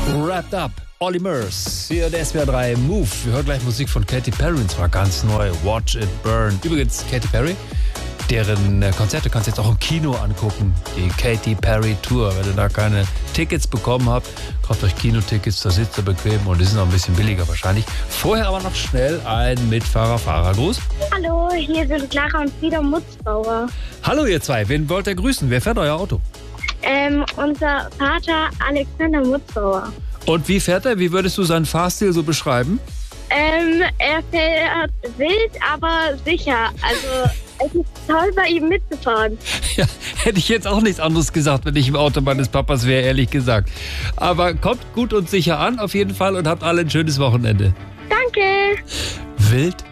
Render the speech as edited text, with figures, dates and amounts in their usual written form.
Wrapped Up, Olly Murs, hier der SWR 3 Move. Wir hören gleich Musik von Katy Perry, und zwar ganz neu, Watch It Burn. Übrigens, Katy Perry, deren Konzerte kannst du jetzt auch im Kino angucken. Die Katy Perry Tour. Wenn ihr da keine Tickets bekommen habt, kauft euch Kinotickets, da sitzt ihr bequem und die sind auch ein bisschen billiger wahrscheinlich. Vorher aber noch schnell ein Mitfahrer-Fahrergruß. Hallo, hier sind Clara und Frieda Mutzbauer. Hallo ihr zwei, wen wollt ihr grüßen? Wer fährt euer Auto? Unser Vater Alexander Mutzbauer. Und wie fährt er? Wie würdest du seinen Fahrstil so beschreiben? Er fährt wild, aber sicher. Also es ist toll, bei ihm mitzufahren. Ja, hätte ich jetzt auch nichts anderes gesagt, wenn ich im Auto meines Papas wäre, ehrlich gesagt. Aber kommt gut und sicher an auf jeden Fall und habt alle ein schönes Wochenende. Danke. Wild,